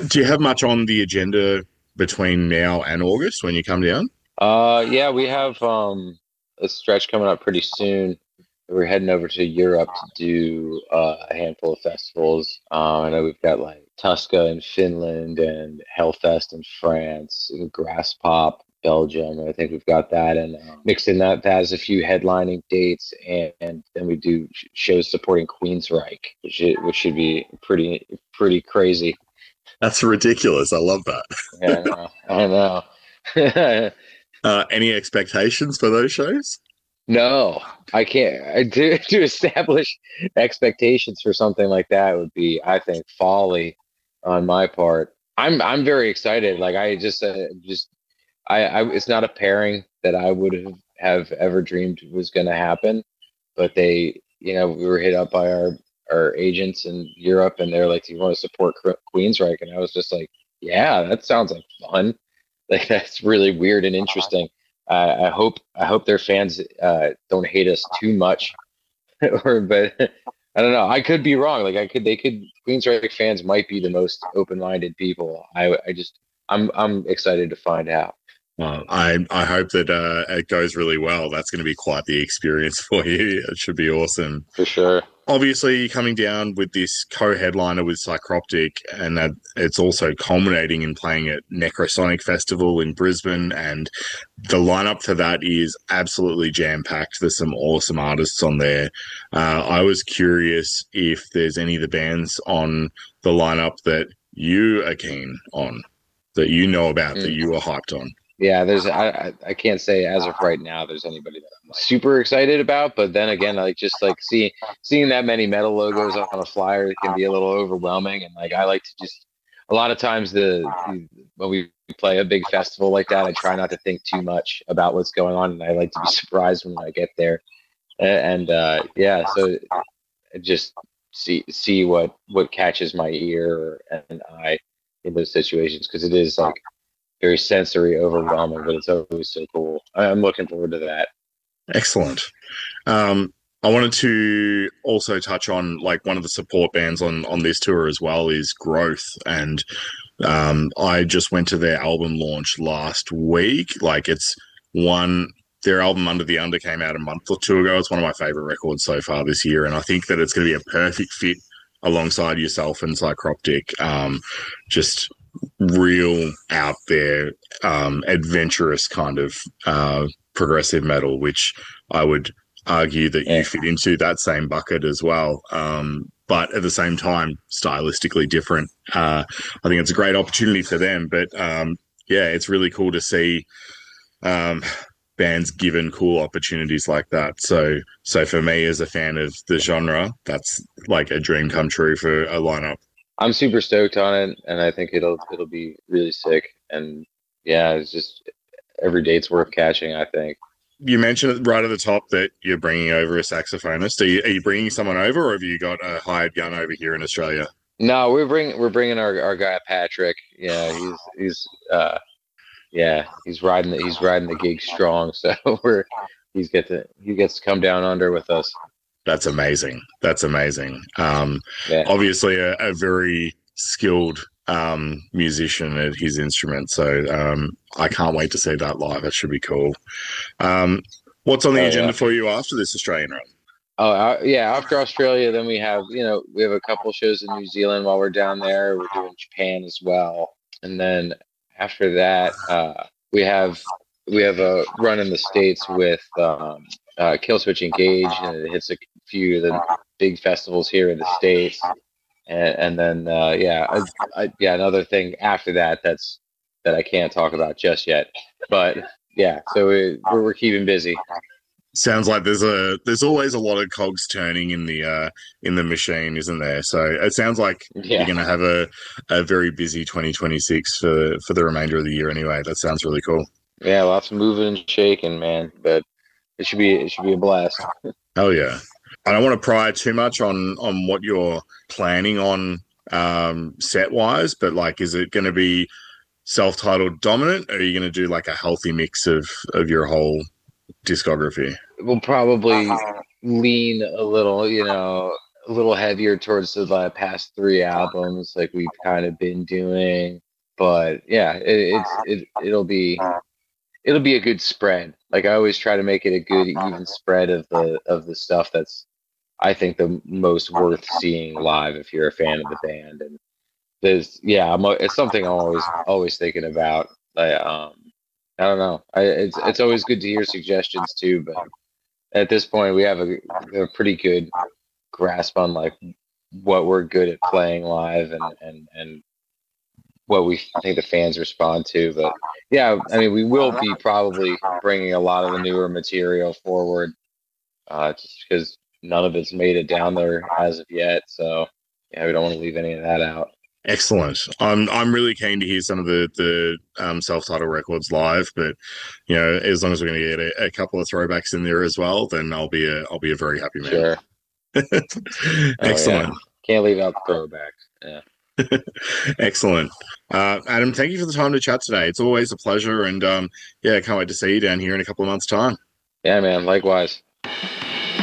Do you have much on the agenda between now and August when you come down? Yeah, we have a stretch coming up pretty soon. We're heading over to Europe to do a handful of festivals. I know we've got like Tuska in Finland and Hellfest in France, Grass Pop, Belgium. I think we've got that, and mixed in that has a few headlining dates, and then we do shows supporting Queensryche, which should be pretty crazy. That's ridiculous. I love that. Yeah, I know. I know. Any expectations for those shows? No, I can't. To establish expectations for something like that would be, I think, folly on my part. I'm very excited. Like it's not a pairing that I would have ever dreamed was going to happen, but we were hit up by our agents in Europe, and they're like, "Do you want to support Queensryche?" And I was just like, "Yeah, that sounds like fun." Like that's really weird and interesting. I hope their fans don't hate us too much, but I don't know. I could be wrong. Like Queensryche fans might be the most open-minded people. I'm excited to find out. Well, I hope that it goes really well. That's going to be quite the experience for you. It should be awesome. For sure. Obviously, coming down with this co-headliner with Psycroptic, and that it's also culminating in playing at Necrosonic Festival in Brisbane, and the lineup for that is absolutely jam-packed. There's some awesome artists on there. I was curious if there's any of the bands on the lineup that you are keen on, that you know about, that you are hyped on. Yeah, I can't say as of right now there's anybody that I'm super excited about, but then again, like just like seeing that many metal logos on a flyer can be a little overwhelming, and like I like to just a lot of times when we play a big festival like that, I try not to think too much about what's going on, and I like to be surprised when I get there, and yeah, so just see what catches my ear and eye in those situations, because it is like very sensory overwhelming, but it's always so cool. I'm looking forward to that. Excellent. I wanted to also touch on like one of the support bands on this tour as well is Growth, and I just went to their album launch last week. Like their album Under the Under came out a month or two ago. It's one of my favorite records so far this year, and I think that it's going to be a perfect fit alongside yourself and Psycroptic. Just real out there, adventurous kind of progressive metal, which I would argue that you fit into that same bucket as well. But at the same time, stylistically different. I think it's a great opportunity for them. But yeah, it's really cool to see bands given cool opportunities like that. So for me as a fan of the genre, that's like a dream come true for a lineup. I'm super stoked on it, and I think it'll be really sick. And yeah, it's just every date's worth catching, I think. You mentioned right at the top that you're bringing over a saxophonist. Are you bringing someone over, or have you got a hired gun over here in Australia? No, we're bringing our guy Patrick. Yeah, he's riding the gig strong. So he gets to come down under with us. That's amazing. That's amazing. Yeah. Obviously a very skilled musician at his instrument. So I can't wait to see that live. That should be cool. What's on the agenda for you after this Australian run? Oh, yeah. After Australia, then we have a couple shows in New Zealand while we're down there. We're doing Japan as well, and then after that, we have a run in the States with Killswitch Engage, and it hits a few of the big festivals here in the States, and then another thing after that that I can't talk about just yet, but yeah, so we're keeping busy. Sounds like there's always a lot of cogs turning in the machine, isn't there? So it sounds like you're going to have a very busy 2026 for the remainder of the year. Anyway, that sounds really cool. Yeah, lots of moving and shaking, man. But it should be a blast. Hell yeah! I don't want to pry too much on what you're planning on set wise, but like, is it going to be self-titled dominant, or are you going to do like a healthy mix of your whole discography? We'll probably lean a little, a little heavier towards the past three albums, like we've kind of been doing. But yeah, it'll be a good spread. Like I always try to make it a good even spread of the stuff that's I think the most worth seeing live if you're a fan of the band. And there's yeah, it's something I'm always thinking about. I don't know. It's always good to hear suggestions too, but at this point we have a pretty good grasp on like what we're good at playing live and what we think the fans respond to. But yeah, I mean, we will be probably bringing a lot of the newer material forward, just because none of it's made it down there as of yet. So yeah, we don't want to leave any of that out. Excellent. I'm really keen to hear some of the self-titled records live, but you know, as long as we're going to get a couple of throwbacks in there as well, then I'll be a very happy man. Sure. Excellent. Yeah. Can't leave out the throwbacks. Yeah. Excellent. Adam, thank you for the time to chat today. It's always a pleasure, and yeah, I can't wait to see you down here in a couple of months' time. Yeah, man. Likewise.